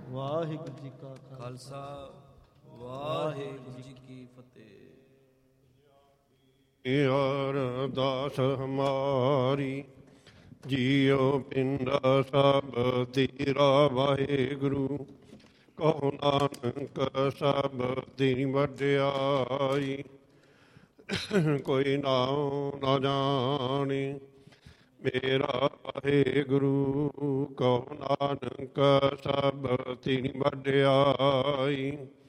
ਵਾਹਿਗੁਰੂ ਜੀ ਕਾ ਖਾਲਸਾ ਵਾਹਿਗੁਰੂ ਜੀ ਕੀ ਫਤਿਹ। ਅਰਦਾਸ ਹਮਾਰੀ ਜੀਉ ਪਿੰਡਾ ਸਭ ਤੇਰਾ ਵਾਹਿਗੁਰੂ, ਕਹੋ ਨਾਨਕ ਸਭ ਤੇਰੀ ਵਡਿਆਈ। ਕੋਈ ਨਾਉ ਨਾ ਜਾਣੇ ਮੇਰਾ ਵਾਹਿਗੁਰੂ, ਕਹੋ ਨਾਨਕ ਸਭ ਤੇਰੀ ਵਡਿਆਈ।